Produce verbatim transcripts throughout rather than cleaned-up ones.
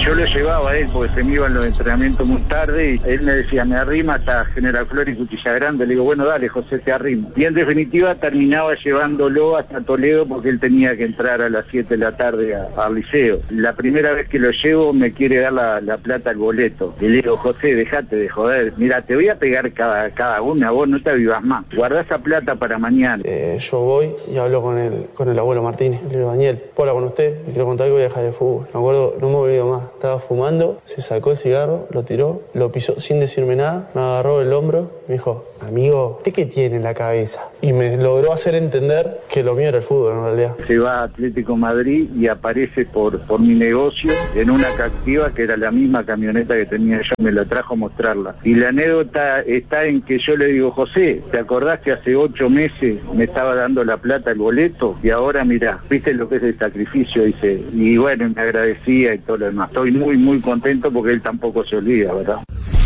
Yo lo llevaba a él porque se me iban los entrenamientos muy tarde y él me decía, me arrima hasta General Flores y Cuchilla Grande. Le digo, bueno, dale, José, te arrimo. Y en definitiva terminaba llevándolo hasta Toledo porque él tenía que entrar a las siete de la tarde al liceo. La primera vez que lo llevo me quiere dar la, la plata al boleto. Y le digo, José, dejate de joder. Mira, te voy a pegar cada, cada una, vos no te avivas más. Guardá esa plata para mañana. Eh, yo voy y hablo con el, con el abuelo Martínez. Le digo, Daniel, hola con usted, le quiero contar que voy a dejar el fútbol. Me acuerdo, no me olvido más. Estaba fumando, se sacó el cigarro, lo tiró, lo pisó sin decirme nada, me agarró el hombro, me dijo, amigo, ¿usted qué tiene en la cabeza? Y me logró hacer entender que lo mío era el fútbol en realidad. Se va a Atlético Madrid y aparece por, por mi negocio en una Captiva que era la misma camioneta que tenía yo, me la trajo a mostrarla. Y la anécdota está en que yo le digo, José, ¿te acordás que hace ocho meses me estaba dando la plata el boleto? Y ahora mirá, viste lo que es el sacrificio, dice, y bueno, me agradecía y todo lo demás. Estoy muy, muy contento porque él tampoco se olvida, ¿verdad?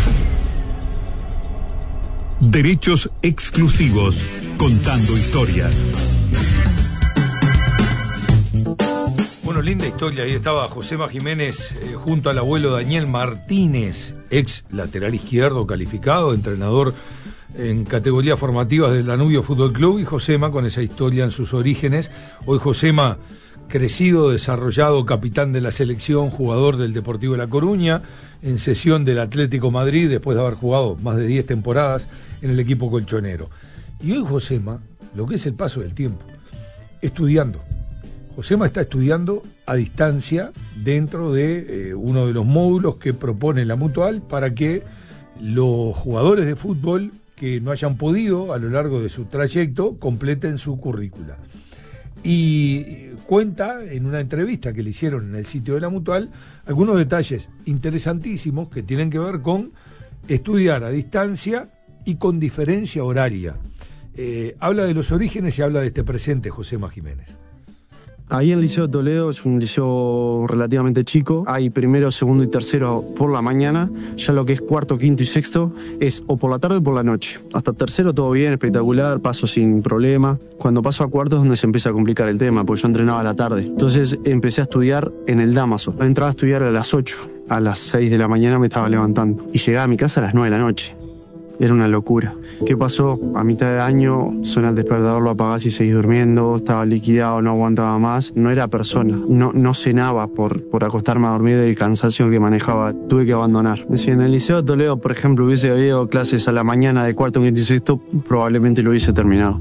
Derechos exclusivos, contando historias. Bueno, linda historia. Ahí estaba Josema Jiménez eh, junto al abuelo Daniel Martínez, ex lateral izquierdo calificado, entrenador en categorías formativas del Danubio Fútbol Club, y Josema con esa historia en sus orígenes. Hoy Josema, crecido, desarrollado, capitán de la selección, jugador del Deportivo de La Coruña, en cesión del Atlético Madrid después de haber jugado más de diez temporadas en el equipo colchonero. Y hoy Josema, lo que es el paso del tiempo, estudiando. Josema está estudiando a distancia dentro de eh, uno de los módulos que propone la Mutual para que los jugadores de fútbol que no hayan podido a lo largo de su trayecto completen su currícula. Y cuenta en una entrevista que le hicieron en el sitio de la Mutual algunos detalles interesantísimos que tienen que ver con estudiar a distancia y con diferencia horaria. Eh, habla de los orígenes y habla de este presente Josema Jiménez. Ahí en el Liceo de Toledo es un liceo relativamente chico. Hay primero, segundo y tercero por la mañana. Ya lo que es cuarto, quinto y sexto es o por la tarde o por la noche. Hasta tercero todo bien, espectacular, paso sin problema. Cuando paso a cuarto es donde se empieza a complicar el tema, porque yo entrenaba a la tarde. Entonces empecé a estudiar en el Dámaso. Entraba a estudiar a las ocho. A las seis de la mañana me estaba levantando. Y llegaba a mi casa a las nueve de la noche. Era una locura. ¿Qué pasó? A mitad de año suena el despertador, lo apagás y seguís durmiendo, estaba liquidado, no aguantaba más. No era persona, no, no cenaba por, por acostarme a dormir del cansancio que manejaba. Tuve que abandonar. Si en el Liceo de Toledo, por ejemplo, hubiese habido clases a la mañana de cuarto, quinto y sexto, probablemente lo hubiese terminado.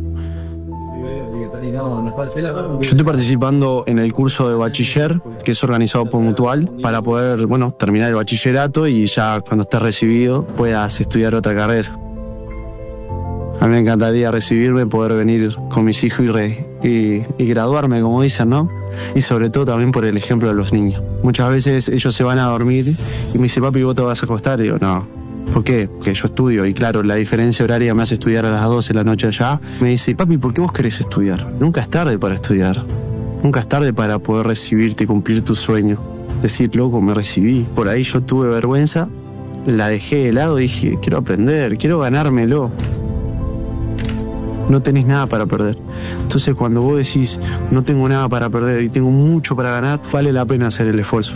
Yo estoy participando en el curso de bachiller, que es organizado por Mutual, para poder, bueno, terminar el bachillerato y ya cuando estés recibido puedas estudiar otra carrera. A mí me encantaría recibirme, poder venir con mis hijos y, re, y, y graduarme, como dicen, ¿no? Y sobre todo también por el ejemplo de los niños. Muchas veces ellos se van a dormir y me dicen, papi, ¿vos te vas a acostar? Y digo, no. ¿Por qué? Porque yo estudio y claro, la diferencia horaria me hace estudiar a las doce de la noche allá. Me dice, papi, ¿por qué vos querés estudiar? Nunca es tarde para estudiar. Nunca es tarde para poder recibirte y cumplir tu sueño. Decir, loco, me recibí. Por ahí yo tuve vergüenza, la dejé de lado y dije, quiero aprender, quiero ganármelo. No tenés nada para perder. Entonces cuando vos decís, no tengo nada para perder y tengo mucho para ganar, vale la pena hacer el esfuerzo.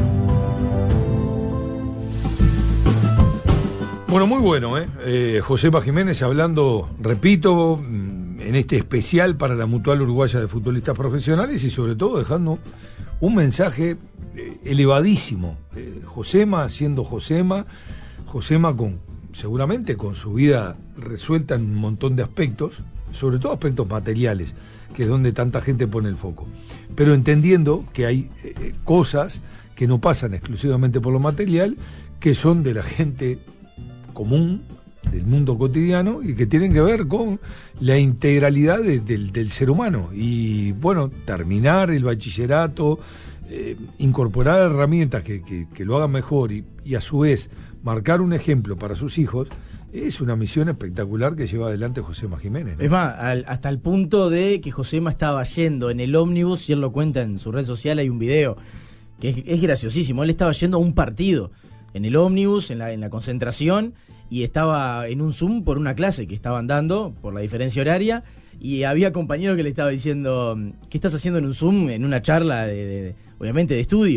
Bueno, muy bueno, ¿eh? eh Josema Jiménez hablando, repito, en este especial para la Mutual Uruguaya de Futbolistas Profesionales y sobre todo dejando un mensaje eh, elevadísimo. Eh, Josema siendo Josema, Josema con seguramente con su vida resuelta en un montón de aspectos, sobre todo aspectos materiales, que es donde tanta gente pone el foco. Pero entendiendo que hay eh, cosas que no pasan exclusivamente por lo material, que son de la gente común, del mundo cotidiano, y que tienen que ver con la integralidad de, del, del ser humano. Y bueno, terminar el bachillerato, eh, incorporar herramientas que, que, que lo hagan mejor y, y a su vez marcar un ejemplo para sus hijos, es una misión espectacular que lleva adelante Josema Jiménez, ¿no? Es más, al, hasta el punto de que Josema estaba yendo en el ómnibus, y él lo cuenta en su red social, hay un video que es, es graciosísimo. Él estaba yendo a un partido en el ómnibus, en la, en la concentración, y estaba en un Zoom por una clase que estaban dando, por la diferencia horaria, y había compañeros que le estaba diciendo, ¿qué estás haciendo en un Zoom, en una charla, de, de, de, obviamente de estudio?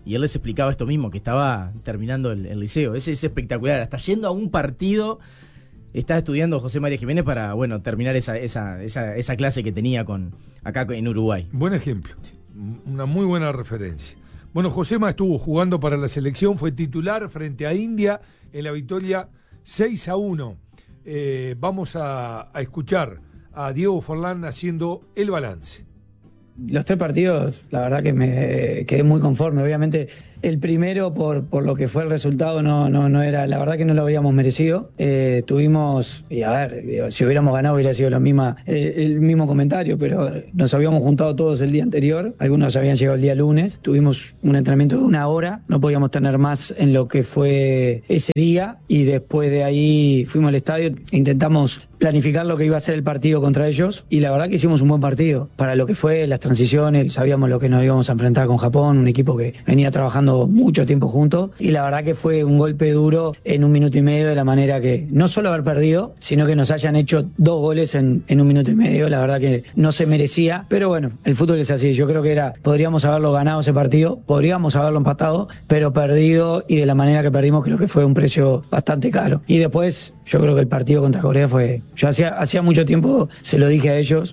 y él les explicaba esto mismo, que estaba terminando el, el liceo. Es, es espectacular, hasta yendo a un partido está estudiando José María Jiménez para, bueno, terminar esa, esa, esa, esa clase que tenía con acá en Uruguay. Buen ejemplo, una muy buena referencia. Bueno, Josema estuvo jugando para la selección, fue titular frente a India en la victoria seis a uno. Eh, vamos a, a escuchar a Diego Forlán haciendo el balance. Los tres partidos, la verdad que me quedé muy conforme. Obviamente el primero, por, por lo que fue el resultado, no, no, no era, la verdad que no lo habíamos merecido. Eh, tuvimos, y a ver, si hubiéramos ganado hubiera sido lo misma, eh, el mismo comentario, pero nos habíamos juntado todos el día anterior, algunos habían llegado el día lunes, tuvimos un entrenamiento de una hora, no podíamos tener más en lo que fue ese día, y después de ahí fuimos al estadio, intentamos planificar lo que iba a ser el partido contra ellos, y la verdad que hicimos un buen partido. Para lo que fue las transiciones, sabíamos lo que nos íbamos a enfrentar con Japón, un equipo que venía trabajando mucho tiempo juntos, y la verdad que fue un golpe duro en un minuto y medio, de la manera que no solo haber perdido, sino que nos hayan hecho dos goles en, en un minuto y medio. La verdad que no se merecía, pero bueno, el fútbol es así. Yo creo que era, podríamos haberlo ganado ese partido, podríamos haberlo empatado, pero perdido, y de la manera que perdimos creo que fue un precio bastante caro. Y después yo creo que el partido contra Corea fue, yo hacía, hacía mucho tiempo se lo dije a ellos,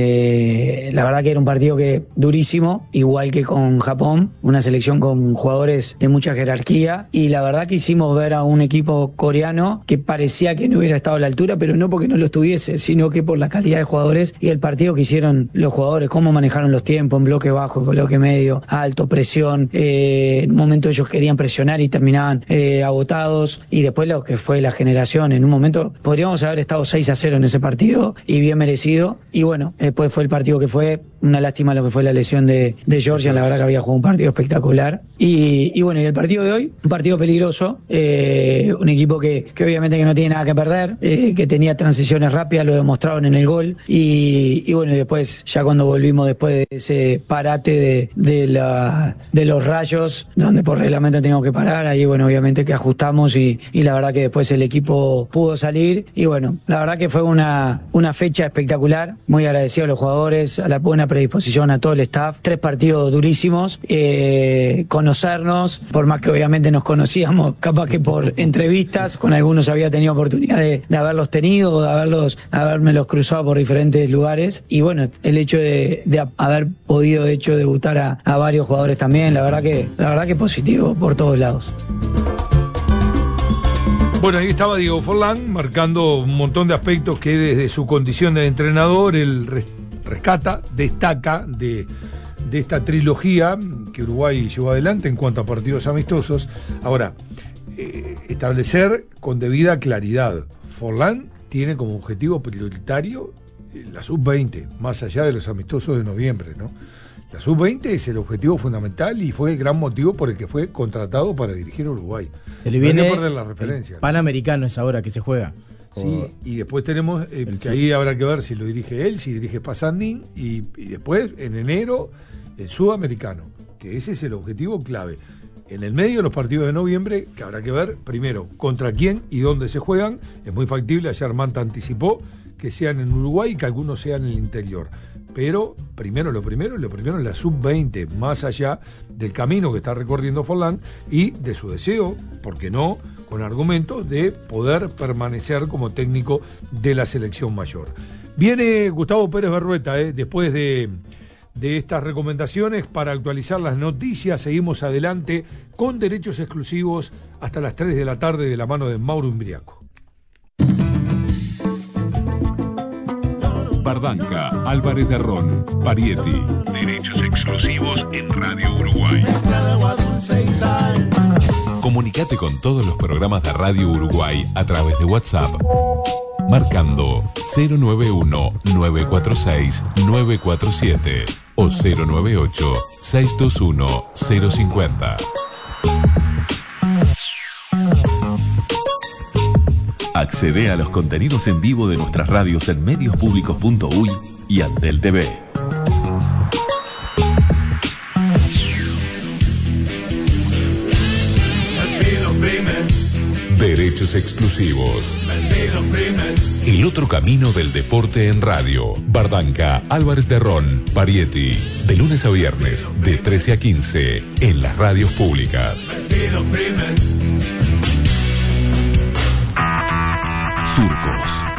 eh, la verdad que era un partido que durísimo, igual que con Japón, una selección con jugadores de mucha jerarquía, y la verdad que hicimos ver a un equipo coreano que parecía que no hubiera estado a la altura, pero no porque no lo estuviese, sino que por la calidad de jugadores y el partido que hicieron los jugadores, cómo manejaron los tiempos, en bloque bajo, en bloque medio, alto, presión, eh, en un momento ellos querían presionar y terminaban eh, agotados, y después lo que fue la generación, en un momento podríamos haber estado seis a cero en ese partido, y bien merecido, y bueno, después fue el partido que fue, una lástima lo que fue la lesión de, de Georgia, la verdad que había jugado un partido espectacular, y, y bueno, y el partido de hoy, un partido peligroso, eh, un equipo que, que obviamente que no tiene nada que perder, eh, que tenía transiciones rápidas, lo demostraron en el gol, y, y bueno, y después, ya cuando volvimos después de ese parate de, de, la, de los rayos, donde por reglamento teníamos que parar, ahí bueno, obviamente que ajustamos, y, y la verdad que después el equipo pudo salir, y bueno, la verdad que fue una, una fecha espectacular, muy agradecido a los jugadores, a la buena predisposición, a todo el staff, tres partidos durísimos, eh, conocernos, por más que obviamente nos conocíamos, capaz que por entrevistas, con algunos había tenido oportunidad de, de haberlos tenido, de haberlos, habérmelos cruzado por diferentes lugares, y bueno, el hecho de, de haber podido de hecho debutar a, a varios jugadores también, la verdad que, la verdad que positivo por todos lados. Bueno, ahí estaba Diego Forlán marcando un montón de aspectos que desde su condición de entrenador él rescata, destaca de, de esta trilogía que Uruguay llevó adelante en cuanto a partidos amistosos. Ahora, eh, establecer con debida claridad, Forlán tiene como objetivo prioritario la sub veinte, más allá de los amistosos de noviembre, ¿no? La sub veinte es el objetivo fundamental y fue el gran motivo por el que fue contratado para dirigir a Uruguay. Se le viene no hay que perder la referencia, el Panamericano es ahora que se juega. Sí, y después tenemos, eh, que ahí habrá que ver si lo dirige él, si dirige Paysandín, y, y después, en enero, el Sudamericano, que ese es el objetivo clave. En el medio de los partidos de noviembre, que habrá que ver, primero, contra quién y dónde se juegan. Es muy factible, ayer Manta anticipó que sean en Uruguay y que algunos sean en el interior. Pero, primero, lo primero, lo primero es la sub veinte, más allá del camino que está recorriendo Forlán y de su deseo, ¿por qué no?, con argumentos de poder permanecer como técnico de la selección mayor. Viene Gustavo Pérez Berrueta, ¿eh? después de, de estas recomendaciones para actualizar las noticias. Seguimos adelante con derechos exclusivos hasta las tres de la tarde de la mano de Mauro Imbriaco. Bardanca, Álvarez de Ron, Parietti. Derechos exclusivos en Radio Uruguay. Comunicate con todos los programas de Radio Uruguay a través de WhatsApp, marcando cero nueve uno, nueve cuatro seis, nueve cuatro siete o cero nueve ocho, seis dos uno, cero cinco cero. Accede a los contenidos en vivo de nuestras radios en medios públicos punto uy y Antel T V. Derechos derechos exclusivos. El otro camino del deporte en radio. Bardanca, Álvarez de Ron, Parietti. De lunes a viernes, de trece a quince, en las radios públicas. Surcos.